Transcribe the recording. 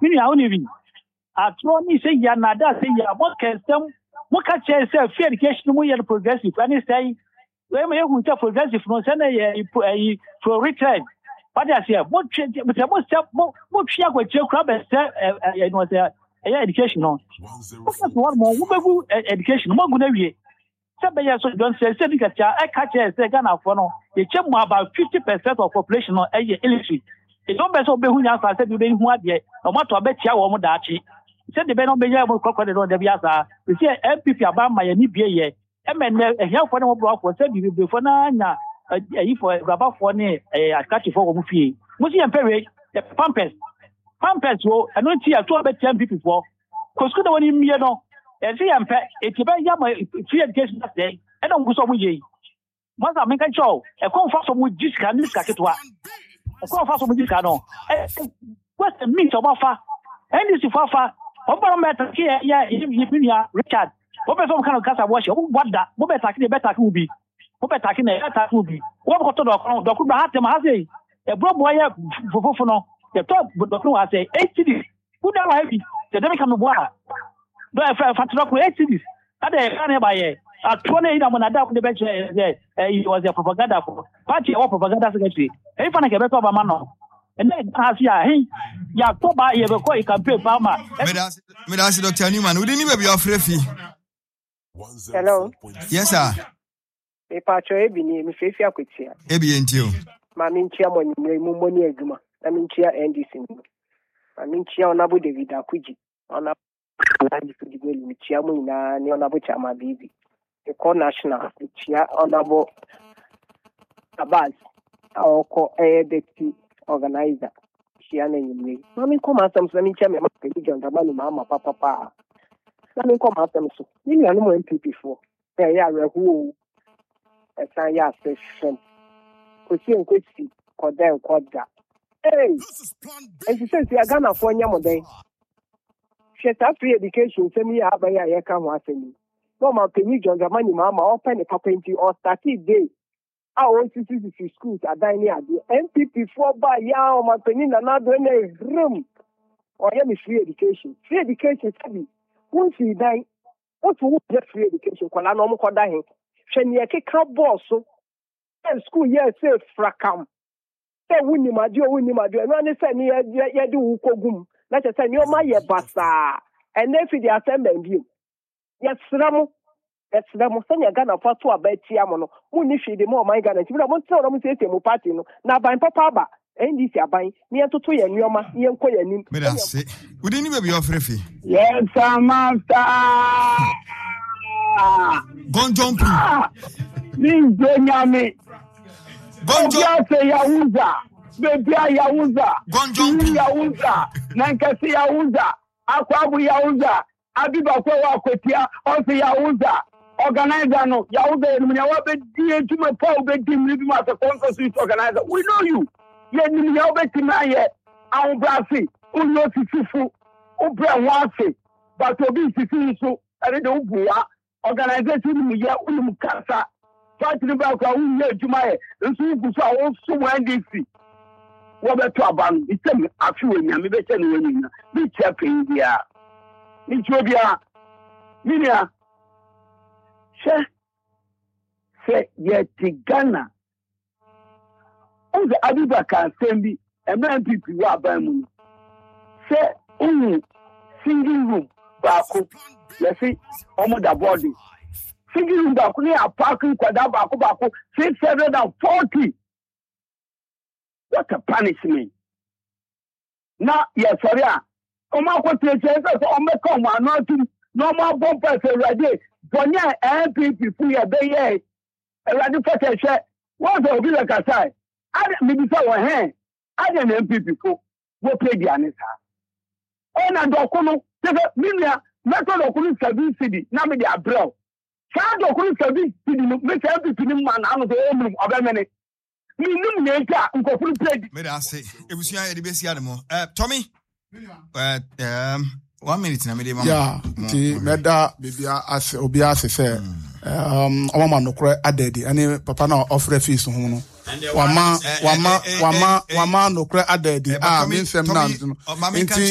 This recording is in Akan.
Mini only win. At one say Yanada say ya what can some what can say free education we are progressive and say when we have progressive no send for return. What I say what share with your club and was education no. One more education more good way. Sabaya so don't say I catch a Ghana for no. They check more about 50% of population on illiterate. It's not best of Behunia said you being what yet, no matter bet ya or Modachi. Said the Benon Beja crocodile on the Biasa. We say MPP about my NBA. And then a help for no block was said before Nana, for about for a catch for Mufi. Musi and Perry, the Pampers. Pampers, I don't see a 12 MPP for. Because could only me no. And see, I'm fat. It's about Yama free education that day. I don't go so with you. Once I make a show, a conference with this can this Kaketwa. A conference with this canon. What's the means of offer? And this is Fafa. Open matter here, Richard. Open some kind of casa wash. What that? What better will be? What better will be? What got to the Doctor Hatem has a broad wire for the top, but Doctor has a 8 cities. Who never have it? The Demicam Boa. But if I fancy 8 cities, that they can't buy it. At 20, I'm on a doubt the bench. He was a propaganda for party or propaganda secretary. If I get better of a man. And then, as ya to buy a boy can pay Palmer. Medasi Dr. Newman, we didn't even be off refi. Hello. Yes, sir. A patch of Ebony, Miss Fafia Quitia. Ebi and you. Mammy Chiamon, Mumoni Aguma. I mean, Chia and this. I mean, Chia on Abu David Akuji. On a Chiamuna, Neonabucha, my baby. The call national, Chia on Abu Abaz. Our call ABT organizer. Chia name. Mammy come out some Flemish, Mama, Papa. Let me come out them so. You are no MPP for. They are who a Sanya session. Kusi and Kusi, Kodel, Koda. Hey, and she says, you are gonna for Yamoday. Shut up free education, send me out by a come once in me. No, my penny, John, the money, Mamma, open a papainty or 30 days. Our own schools are dining at the MPP for by Yao, my penny, another room. Or any free education. Free education, study. Once you die, what will get free education? Colano Kodahin. Shania Kika Bosso. And school year safe fracam. Say, Winnie Madio, and I said, Yadu Kogum. Let us say, you're my bassa. And if the assembly view. Yes, Ramo. That's the Mosania Gana for 2 about Tiamono. Munishi, the more my Ghana. You won't tell them to say to Mupatino. Now by Papa. And this are buying near to 2 and Yoma, Yan Koyanin. Medasi, we didn't even be off refi. Yes, Master. Bon jumping. Ninjami. Bon jumping. Yahuza. Baby Yahuza. Bon jumping. Yahuza. Nankasi Yahuza. Akwabu Yahuza. Abiba Kwa Kwetia. Also Yahuza. Organizer no. Yahuza. Munyawabe DA to my Paul Bedim living as a concourse organizer. We know you. Yen Yabetima, our Brasi, Uno Sifu, Ubra Wasi, but to be Sifu, and the organization, Mukasa, fighting about Jumai, and so also when they see. What about Traban? It's a few women, maybe 10 women, be checking India. Ethiopia, Minia, say, yet Ghana. The Abubakar Assembly, a man people who are by moon. Say, single room, Baku, let's see, almost a body. Single room, Baku, near parking, Quadabaku, 640. What a punishment. Now, yes, sorry. Omako Teachers, Omako, not no more bumpers already. Bonia, MPP, Fuya, Bay, a radical share. What's a villa Kasai? I didn't be so hand. I didn't MPP go play the answer. Oh, na dokono, Minia, method of Kulu Sabi City, Namidi Abro. Child of Kulu Sabi City, make MPP man out of the home of a minute. Minimum nature, Uncle play. May I say, it was here at the best animal. Tommy? 1 minute, Namidi. Yeah, the Meda, Bibia, as Obias said, Oman no cry at daddy, and Papa now off refuse. Wama no cry at daddy. Means them now.